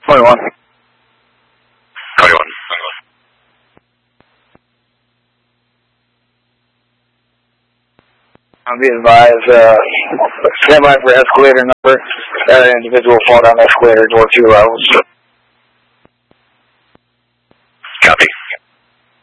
21. 21. I'll be advised, stand by for escalator number. That individual fall down escalator door 2 levels.